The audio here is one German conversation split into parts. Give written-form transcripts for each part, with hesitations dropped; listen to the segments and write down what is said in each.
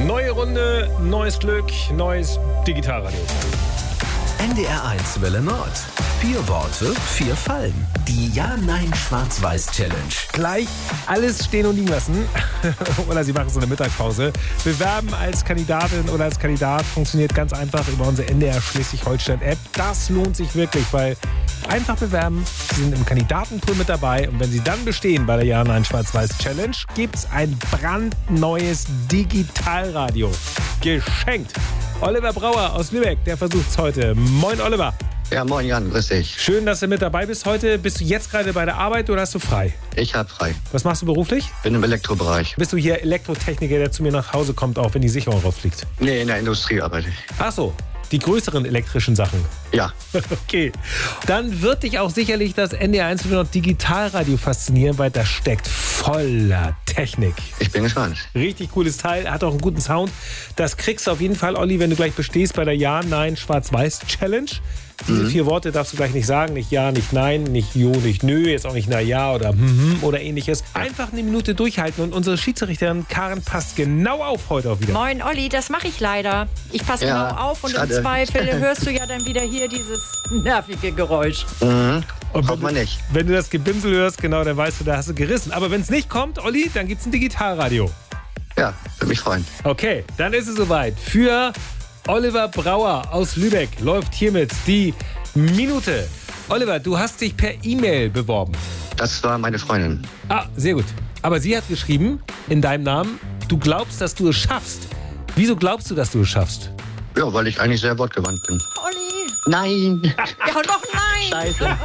Neue Runde, neues Glück, neues Digitalradio. NDR 1 Welle Nord. 4 Worte, 4 Fallen. Die Ja-Nein-Schwarz-Weiß-Challenge. Gleich alles stehen und liegen lassen. Oder Sie machen so eine Mittagspause. Bewerben als Kandidatin oder als Kandidat funktioniert ganz einfach über unsere NDR Schleswig-Holstein-App. Das lohnt sich wirklich, weil einfach bewerben. Sie sind im Kandidatenpool mit dabei. Und wenn Sie dann bestehen bei der Ja-Nein-Schwarz-Weiß-Challenge, gibt es ein brandneues Digitalradio. Geschenkt. Oliver Brauer aus Lübeck, der versucht es heute. Moin, Oliver. Ja, moin Jan, grüß dich. Schön, dass du mit dabei bist heute. Bist du jetzt gerade bei der Arbeit oder hast du frei? Ich hab frei. Was machst du beruflich? Bin im Elektrobereich. Bist du hier Elektrotechniker, der zu mir nach Hause kommt, auch wenn die Sicherung rausfliegt? Nee, in der Industrie arbeite ich. Ach so, die größeren elektrischen Sachen. Ja. Okay. Dann wird dich auch sicherlich das NDR 1 Digitalradio faszinieren, weil das steckt voller Technik. Ich bin gespannt. Richtig cooles Teil, hat auch einen guten Sound. Das kriegst du auf jeden Fall, Olli, wenn du gleich bestehst bei der Ja-Nein-Schwarz-Weiß-Challenge. Diese 4 Worte darfst du gleich nicht sagen. Nicht ja, nicht nein, nicht jo, nicht nö, jetzt auch nicht na ja oder oder ähnliches. Einfach eine Minute durchhalten und unsere Schiedsrichterin Karin passt genau auf heute auch wieder. Moin Olli, das mache ich leider. Ich passe genau auf und schade. im Zweifel hörst du ja dann wieder hier dieses nervige Geräusch. Und wenn man nicht. Wenn du das Gebimsel hörst, genau, dann weißt du, da hast du gerissen. Aber wenn es nicht kommt, Olli, dann gibt's ein Digitalradio. Ja, würde mich freuen. Okay, dann ist es soweit. Für Oliver Brauer aus Lübeck läuft hiermit die Minute. Oliver, du hast dich per E-Mail beworben. Das war meine Freundin. Ah, sehr gut. Aber sie hat geschrieben, in deinem Namen, du glaubst, dass du es schaffst. Wieso glaubst du, dass du es schaffst? Ja, weil ich eigentlich sehr wortgewandt bin. Olli! Nein! Ja, doch nein! Scheiße.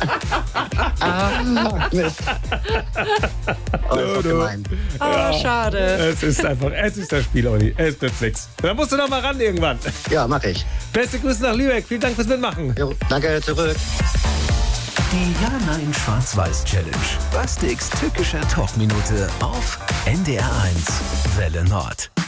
Mist. Oh, ist doch gemein. Oh, schade. Es ist das Spiel, Olli. Es nützt nichts. Da musst du noch mal ran irgendwann. Ja, mach ich. Beste Grüße nach Lübeck. Vielen Dank fürs Mitmachen. Jo, danke, zurück. Die Ja-Nein-Schwarz-Weiß-Challenge. Bastiks tückische Talkminute auf NDR 1 Welle Nord.